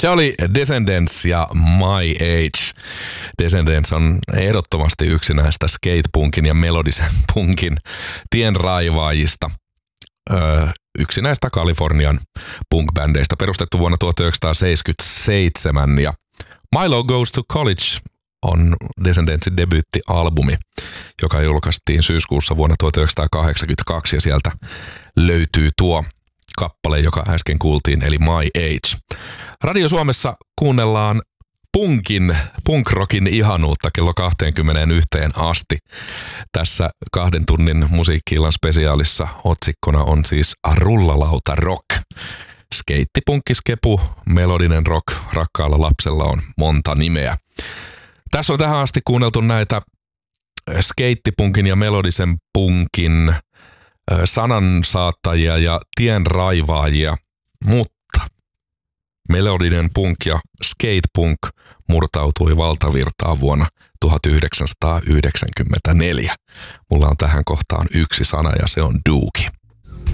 Se oli Descendents ja My Age. Descendents on ehdottomasti yksi näistä skatepunkin ja melodisen punkin tienraivaajista. Yksi näistä Kalifornian punk-bändeistä, perustettu vuonna 1977. Ja Milo Goes to College on Descendentsin debyyttialbumi, joka julkaistiin syyskuussa vuonna 1982, ja sieltä löytyy tuo kappale, joka äsken kuultiin, eli My Age. Radio Suomessa kuunnellaan punk-rockin ihanuutta kello 21 asti. Tässä 2 tunnin musiikki-illan spesiaalissa otsikkona on siis Rullalauta Rock. Skeittipunkkiskepu, melodinen rock, rakkaalla lapsella on monta nimeä. Tässä on tähän asti kuunneltu näitä skeittipunkin ja melodisen punkin sanansaattajia ja tienraivaajia, mutta melodinen punk ja skatepunk murtautui valtavirtaan vuonna 1994. Mulla on tähän kohtaan yksi sana ja se on dookie.